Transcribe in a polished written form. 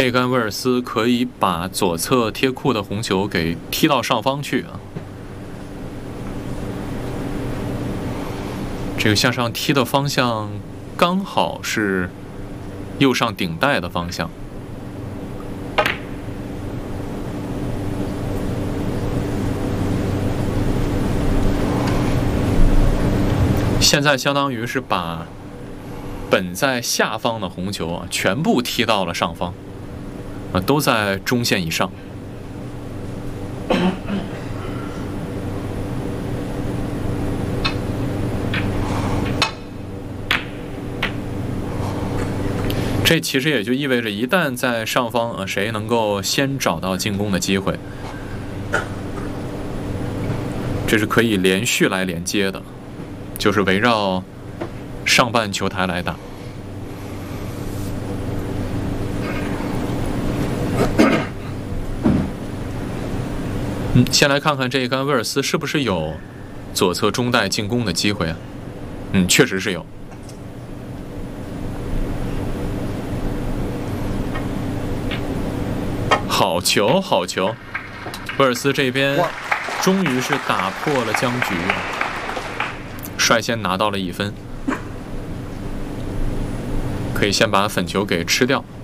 内甘威尔斯可以把左侧贴库的红球给踢到上方去啊。这个向上踢的方向刚好是右上顶带的方向。现在相当于是把本在下方的红球啊全部踢到了上方，都在中线以上。这其实也就意味着，一旦在上方啊，谁能够先找到进攻的机会，这是可以连续来连接的，就是围绕上半球台来打。先来看看这一杆威尔斯是不是有左侧中带进攻的机会啊？确实是有。好球，好球！威尔斯这边终于是打破了僵局，率先拿到了1分，可以先把粉球给吃掉。